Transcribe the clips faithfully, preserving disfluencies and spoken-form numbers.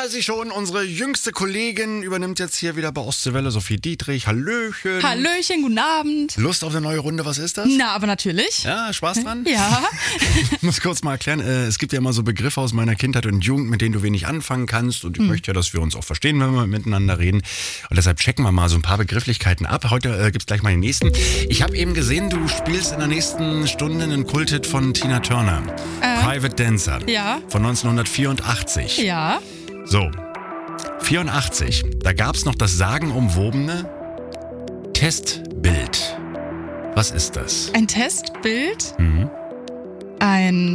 weiß ich schon, unsere jüngste Kollegin übernimmt jetzt hier wieder bei Ostseewelle, Sophie Dietrich. Hallöchen. Hallöchen, guten Abend. Lust auf eine neue Runde, was ist das? Na, aber natürlich. Ja, Spaß dran? Ja. Ich muss kurz mal erklären, äh, es gibt ja immer so Begriffe aus meiner Kindheit und Jugend, mit denen du wenig anfangen kannst. Und ich hm. möchte ja, dass wir uns auch verstehen, wenn wir miteinander reden. Und deshalb checken wir mal so ein paar Begrifflichkeiten ab. Heute äh, gibt es gleich mal den nächsten. Ich habe eben gesehen, du spielst in der nächsten Stunde einen Kulthit von Tina Turner. Äh, Private Dancer. Ja. Von neunzehnhundertvierundachtzig. Ja. So, vierundachtzig. Da gab es noch das sagenumwobene Testbild. Was ist das? Ein Testbild? Mhm. Ein...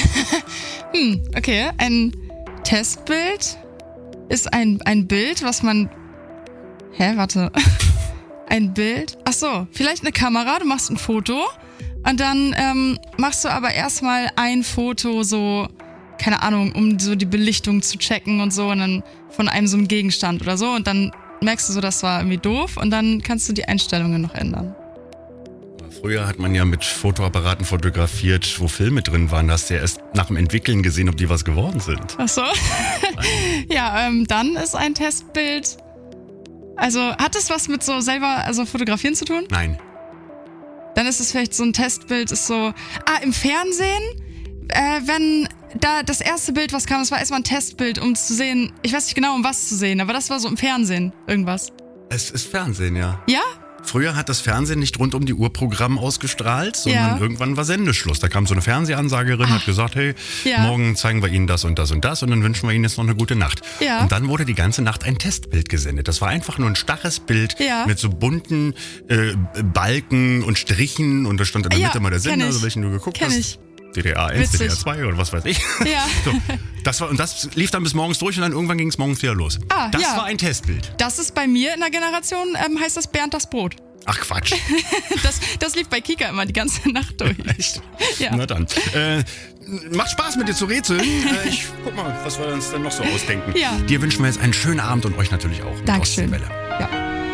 hm, okay. Ein Testbild ist ein, ein Bild, was man... Hä, warte. Ein Bild? Ach so, vielleicht eine Kamera, du machst ein Foto und dann ähm, machst du aber erstmal ein Foto so, keine Ahnung, um so die Belichtung zu checken und so und dann von einem so einem Gegenstand oder so und dann merkst du so, das war irgendwie doof und dann kannst du die Einstellungen noch ändern. Früher hat man ja mit Fotoapparaten fotografiert, wo Filme drin waren. Da hast du ja erst nach dem Entwickeln gesehen, ob die was geworden sind. Ach so. Ja, ähm, dann ist ein Testbild... Also, hat es was mit so selber, also fotografieren zu tun? Nein. Dann ist es vielleicht so ein Testbild, ist so, ah, im Fernsehen, äh, wenn da das erste Bild, was kam, das war erstmal ein Testbild, um zu sehen, ich weiß nicht genau, um was zu sehen, aber das war so im Fernsehen, irgendwas. Es ist Fernsehen, ja. Ja? Früher hat das Fernsehen nicht rund um die Uhr Programm ausgestrahlt, sondern ja. irgendwann war Sendeschluss. Da kam so eine Fernsehansagerin, Ach. hat gesagt, hey, ja. morgen zeigen wir Ihnen das und das und das und dann wünschen wir Ihnen jetzt noch eine gute Nacht. Ja. Und dann wurde die ganze Nacht ein Testbild gesendet. Das war einfach nur ein starres Bild ja. mit so bunten äh, Balken und Strichen und da stand in der ja, Mitte mal der Sender, also welchen du geguckt kenn hast. Ich. D D R eins, D D R zwei oder was weiß ich. Ja. So, das war, und das lief dann bis morgens durch und dann irgendwann ging es morgens wieder los. Ah, das ja. war ein Testbild. Das ist bei mir in der Generation, ähm, heißt das Bernd das Brot. Ach Quatsch. das, das lief bei Kika immer die ganze Nacht durch. Echt? Ja. Na dann. Äh, macht Spaß mit dir zu rätseln. Äh, ich guck mal, was wir uns dann noch so ausdenken. Ja. Dir wünschen wir jetzt einen schönen Abend und euch natürlich auch. Dankeschön. Ostseewelle. Ja.